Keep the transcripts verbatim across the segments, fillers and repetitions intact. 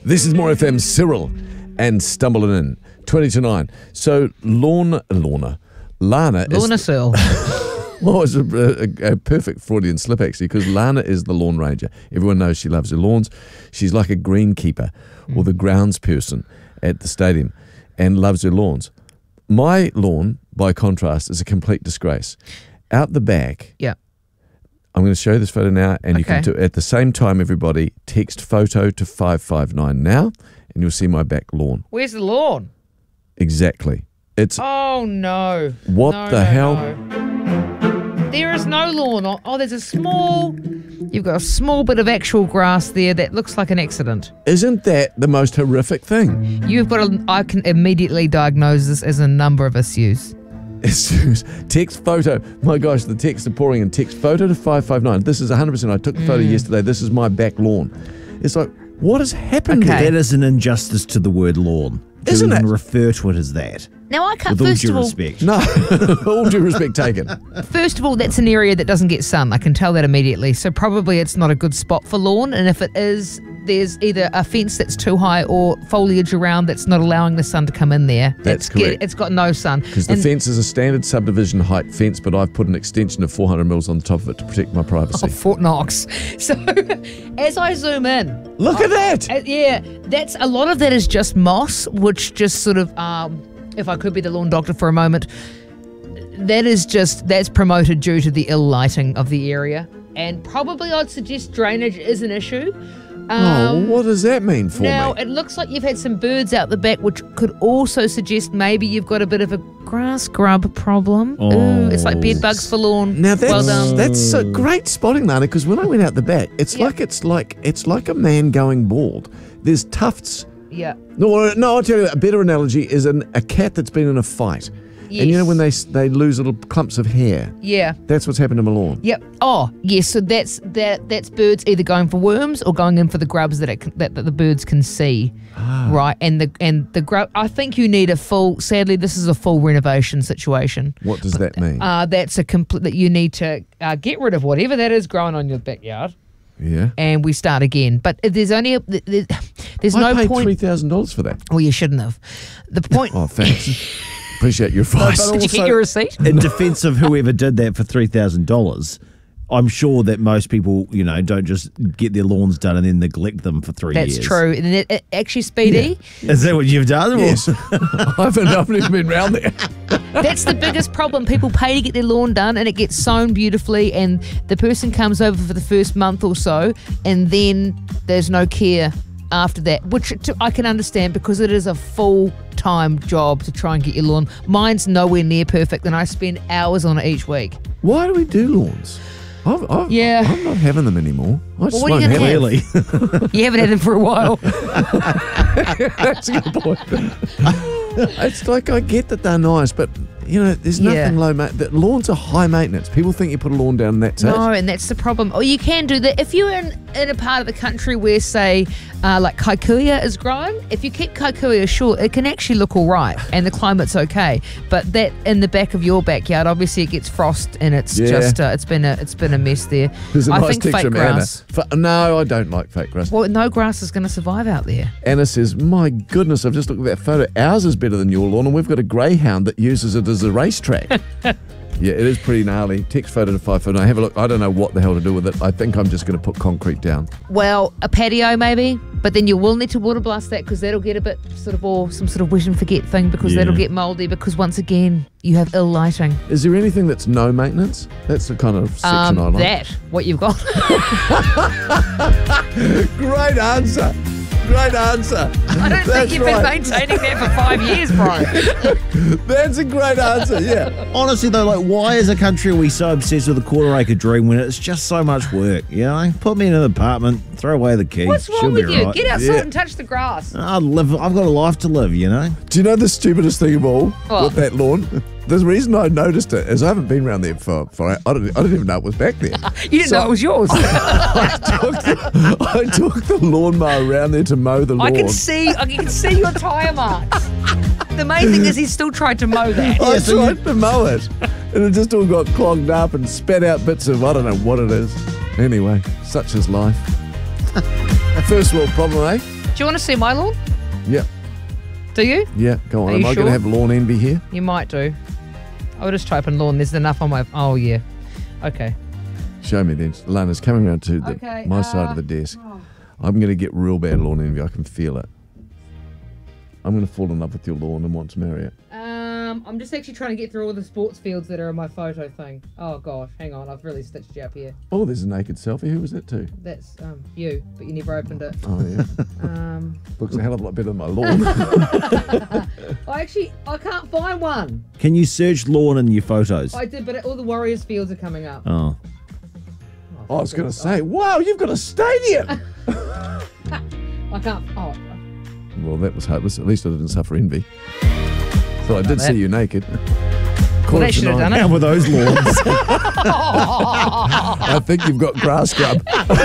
This is More F M, Cyril and Stumbling In, twenty to nine. So, Lorna, Lorna, Lana Lorna is... Searle. Well, it's a, a, a perfect Freudian slip, actually, because Lana is the lawn ranger. Everyone knows she loves her lawns. She's like a greenkeeper mm. or the grounds person at the stadium and loves her lawns. My lawn, by contrast, is a complete disgrace. Out the back... Yeah. I'm going to show you this photo now, and okay. you can do at the same time, everybody, text photo to five five nine now, and you'll see my back lawn. Where's the lawn? Exactly. It's Oh, no. What no, the no, hell? No. There is no lawn. Oh, oh, there's a small... You've got a small bit of actual grass there that looks like an accident. Isn't that the most horrific thing? You've got a... I can immediately diagnose this as a number of issues. Text photo. My gosh, the texts are pouring in. Text photo to five five nine. This is one hundred percent. I took the photo Mm. yesterday. This is my back lawn. It's like, what has happened Okay. there? That is an injustice to the word lawn. To Isn't even it? refer to it as that. Now, I can't... With all First due of all, respect. No, all due respect taken. First of all, that's an area that doesn't get sun. I can tell that immediately. So probably it's not a good spot for lawn. And if it is, there's either a fence that's too high or foliage around that's not allowing the sun to come in there. That's it's get- correct. It's got no sun. Because the And- fence is a standard subdivision height fence, but I've put an extension of four hundred mils on the top of it to protect my privacy. Oh, Fort Knox. So as I zoom in, Look at that! uh, yeah, that's a lot of that is just moss, which just sort of, um, if I could be the lawn doctor for a moment, that is just, that's promoted due to the ill lighting of the area. And probably I'd suggest drainage is an issue. Oh, Um, what does that mean for Now, me? it looks like you've had some birds out the back, which could also suggest maybe you've got a bit of a grass grub problem. Oh. Ooh, it's like bed bugs for lawn. Now that's well done. that's a great spotting, Lana. Because when I went out the back, it's Yeah. like it's like it's like a man going bald. There's tufts. Yeah. No, no. I'll tell you a better analogy is an, a cat that's been in a fight, and you know Yes. when they s- they lose little clumps of hair. Yeah. That's what's happened to my lawn. Yep. Oh, yes. So that's that. That's birds either going for worms or going in for the grubs that it, can- that, that the birds can see, Ah. right? And the and the grub. I think you need a full. Sadly, this is a full renovation situation. What does that mean? Uh, that's a complete. That you need to uh, get rid of whatever that is growing on your backyard, yeah. and we start again. But there's only a, there's, there's I no paid point. three thousand dollars for that. Well, you shouldn't have. The point. Oh, thanks. Appreciate your advice. Did you get your receipt? In defense of whoever did that for three thousand dollars, I'm sure that most people, you know, don't just get their lawns done and then neglect them for three That's years. true. And it, it, actually, Speedy. Is that what you've done? Yes. I haven't, I haven't even been round there. That's the biggest problem. People pay to get their lawn done and it gets sown beautifully, and the person comes over for the first month or so, and then there's no care after that, which to, I can understand because it is a full-time job to try and get your lawn. Mine's nowhere near perfect, and I spend hours on it each week. Why do we do lawns? I've, I've, Yeah. I'm not having them anymore. I just what are won't you have gonna them. Clearly. You haven't had them for a while. That's a good point. It's like I get that they're nice, but you know, there's nothing Yeah. low maintenance. Lawns are high maintenance. People think you put a lawn down and that's No, it. and that's the problem. Or you can do that if you're in, in a part of the country where, say, uh, like kikuya is growing. If you keep kikuya short, it can actually look all right, and the climate's okay. But that in the back of your backyard, obviously, it gets frost, and it's Yeah. just uh, it's been a it's been a mess there. There's a I nice think texture fake from Anna. grass. F- no, I don't like fake grass. Well, no grass is going to survive out there. Anna says, my goodness, I've just looked at that photo. Ours is better than your lawn, and we've got a greyhound that uses it as a racetrack. Yeah, it is pretty gnarly. Text photo to five five nine. Have a look. I don't know what the hell to do with it. I think I'm just going to put concrete down. Well, a patio maybe, but then you will need to water blast that because that'll get a bit sort of all some sort of wet and forget thing because Yeah. that'll get mouldy because once again you have ill lighting. Is there anything that's no maintenance? That's the kind of section Um, I like. that what you've got. Great answer. Great answer. I don't That's think you've right. been maintaining that for five years, Brian. That's a great answer, yeah. Honestly, though, like, why is a country are we so obsessed with a quarter acre dream when it's just so much work? You know, put me in an apartment, throw away the keys. What's she'll wrong be with you? right. Get outside Yeah. and touch the grass. I live. I've got a life to live. You know. Do you know the stupidest thing of all What? with that lawn? The reason I noticed it is I haven't been around there for, for I, don't, I didn't even know it was back there. You didn't know it was yours. I, took the, I took the lawnmower around there to mow the lawn. I can see, I can see your tyre marks. The main thing is he's still tried to mow that. I Yeah, so tried to mow it, and it just all got clogged up and spat out bits of I don't know what it is. Anyway, such is life. First world problem, eh? you want to see my lawn? Yeah. Do you? Yeah, go on. Are Am you I going sure? to have lawn envy here? You might do. I'll just type in lawn. There's enough on my... Oh, yeah. Okay. Show me then. Lana's coming around to the, Okay, my uh, side of the desk. oh. I'm going to get real bad lawn envy. I can feel it. I'm going to fall in love with your lawn and want to marry it. Um, I'm just actually trying to get through all the sports fields that are in my photo thing. Oh, gosh. Hang on. I've really stitched you up here. Oh, there's a naked selfie. Who was that to? That's um, you, but you never opened it. Oh, yeah. Um, Looks a hell of a lot better than my lawn. I actually... I can't find one. Can you search lawn in your photos? I did, but all the Warriors fields are coming up. Oh. I was going to say, wow, you've got a stadium. I can't... Oh... Well, that was hopeless. At least I didn't suffer envy. So I did see you naked. Well, they should have done it. How were those lawns? I think you've got grass scrub.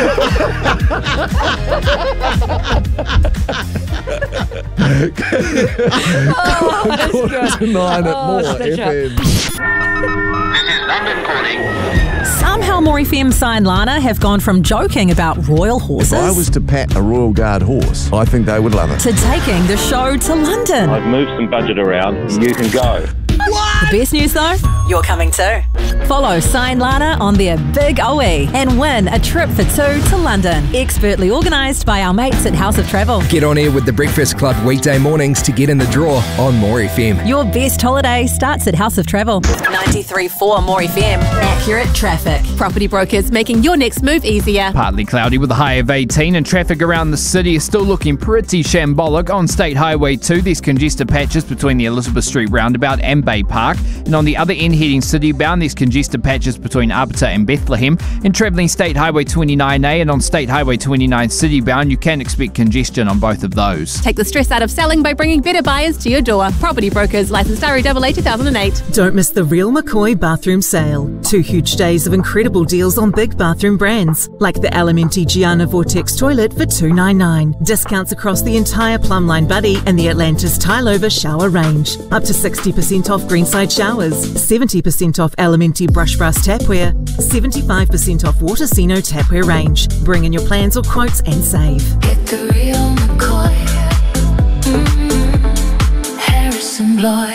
Oh, that's Quarter good. to nine at Oh, More stitch F up. M. This is London calling. Somehow More F M Si and Lana have gone from joking about royal horses If I was to pat a Royal Guard horse, I think they would love it. to taking the show to London. I've moved some budget around. You can go. The best news though, you're coming too. Follow Si and Lana on their Big O E and win a trip for two to London. Expertly organised by our mates at House of Travel. Get on air with the Breakfast Club weekday mornings to get in the draw on More F M. Your best holiday starts at House of Travel. ninety-three point four More F M. Accurate traffic. Property brokers making your next move easier. Partly cloudy with a high of eighteen, and traffic around the city is still looking pretty shambolic. On State Highway two, there's congested patches between the Elizabeth Street roundabout and Bay Park. And on the other end, heading city-bound, there's congested patches between Arbiter and Bethlehem. And travelling State Highway twenty-nine A and on State Highway twenty-nine city-bound, you can expect congestion on both of those. Take the stress out of selling by bringing better buyers to your door. Property brokers, licensed R A A A two thousand eight. Don't miss the Real McCoy bathroom sale. Two huge days of incredible deals on big bathroom brands, like the Elementi Gianna Vortex toilet for two ninety-nine. Discounts across the entire Plumline Buddy and the Atlantis Tile Over shower range. Up to sixty percent off Greenside showers, seventy percent off Elementi Brush Brass tapware, seventy-five percent off Watersino tapware range. Bring in your plans or quotes and save. Get the Real McCoy. Mm-hmm. Harrison Lloyd.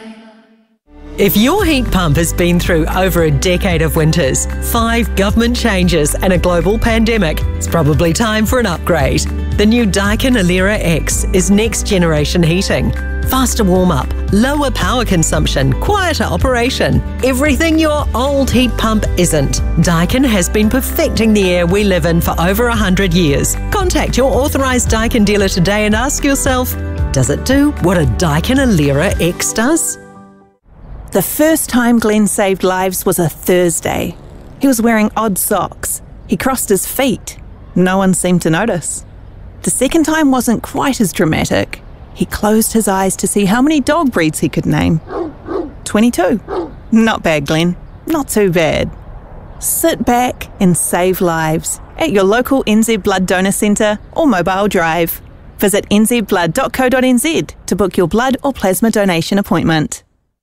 If your heat pump has been through over a decade of winters, five government changes and a global pandemic, it's probably time for an upgrade. The new Daikin Alera X is next generation heating. Faster warm-up, lower power consumption, quieter operation. Everything your old heat pump isn't. Daikin has been perfecting the air we live in for over one hundred years. Contact your authorised Daikin dealer today and ask yourself, does it do what a Daikin Alera X does? The first time Glenn saved lives was a Thursday. He was wearing odd socks. He crossed his feet. No one seemed to notice. The second time wasn't quite as dramatic. He closed his eyes to see how many dog breeds he could name. twenty-two. Not bad, Glenn. Not too bad. Sit back and save lives at your local N Z Blood Donor Centre or Mobile Drive. Visit n z blood dot co dot n z to book your blood or plasma donation appointment.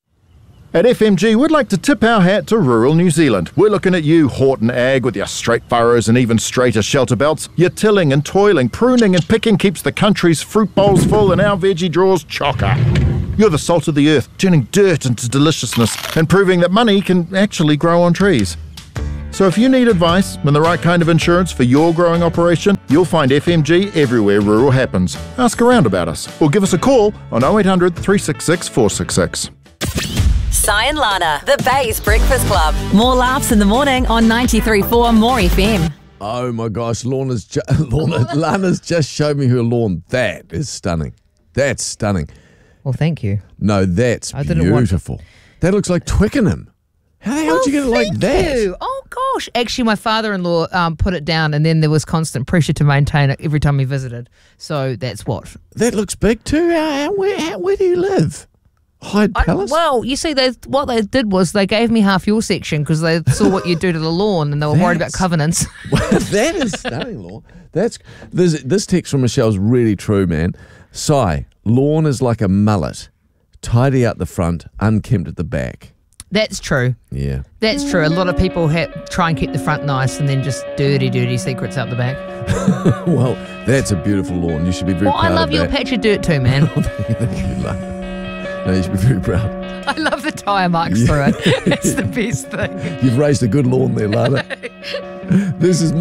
At F M G, we'd like to tip our hat to rural New Zealand. We're looking at you, Horton Ag, with your straight furrows and even straighter shelter belts. Your tilling and toiling, pruning and picking keeps the country's fruit bowls full and our veggie drawers chocker. You're the salt of the earth, turning dirt into deliciousness and proving that money can actually grow on trees. So if you need advice and the right kind of insurance for your growing operation, you'll find F M G everywhere rural happens. Ask around about us or give us a call on oh eight hundred, three six six, four six six. Si and Lana, the Bay's Breakfast Club. More laughs in the morning on ninety-three point four More F M. Oh my gosh, Lana's, ju- Lana, Lana's just showed me her lawn. That is stunning. That's stunning. Well, thank you. No, that's I didn't want- beautiful. That looks like Twickenham. How the hell did you get it like that? You. Oh gosh! Actually, my father-in-law um, put it down, and then there was constant pressure to maintain it every time he visited. So that's what. That looks big too. How, where, how, where do you live? Hyde I, Palace? well, you see, they, what they did was they gave me half your section because they saw what you do to the lawn, and they were worried about That's- covenants. That is stunning, lawn. That's this, this text from Michelle's really true, man. Si, lawn is like a mullet. Tidy out the front, unkempt at the back. That's true. Yeah. That's true. A lot of people ha- try and keep the front nice and then just dirty, dirty secrets out the back. Well, that's a beautiful lawn. You should be very Well, proud I love of your that. patch of dirt too, man. Thank you, love. No, you should be very proud. I love the tyre marks through it. It's the best thing. You've raised a good lawn there, Lana. This is